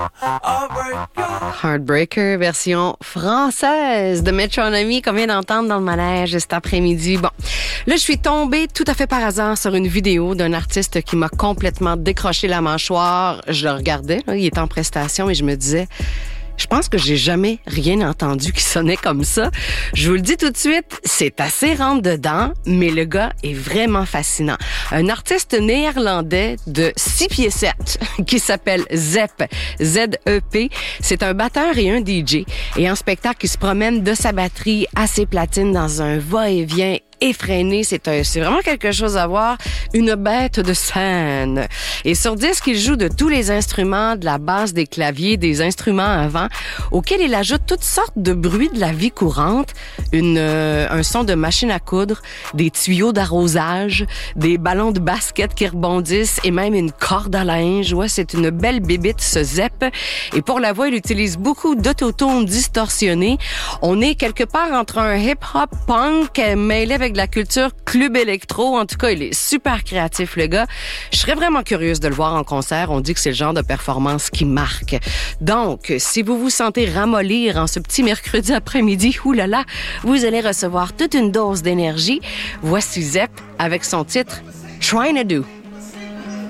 Heartbreaker, version française de Metronomy qu'on vient d'entendre dans le manège cet après-midi. Bon, là, je suis tombée tout à fait par hasard sur une vidéo d'un artiste qui m'a complètement décroché la mâchoire. Je le regardais, là, il était en prestation et je me disais... Je pense que j'ai jamais rien entendu qui sonnait comme ça. Je vous le dis tout de suite, c'est assez rentre dedans, mais le gars est vraiment fascinant. Un artiste néerlandais de 6 pieds 7 qui s'appelle Zepp, Z-E-P. C'est un batteur et un DJ. Et en spectacle, il se promène de sa batterie à ses platines dans un va-et-vient effréné. C'est vraiment quelque chose à voir. Une bête de scène. Et sur disque, il joue de tous les instruments, de la basse, des claviers, des instruments à vent, auxquels il ajoute toutes sortes de bruits de la vie courante. Un son de machine à coudre, des tuyaux d'arrosage, des ballons de basket qui rebondissent et même une corde à linge. Ouais, c'est une belle bébite, ce Zepp. Et pour la voix, il utilise beaucoup d'autotones distorsionnés. On est quelque part entre un hip-hop punk mêlé avec de la culture club électro. En tout cas, il est super créatif, le gars. Je serais vraiment curieuse de le voir en concert. On dit que c'est le genre de performance qui marque. Donc, si vous vous sentez ramollir en ce petit mercredi après-midi, oulala, vous allez recevoir toute une dose d'énergie. Voici Zepp avec son titre « Trying to Do ».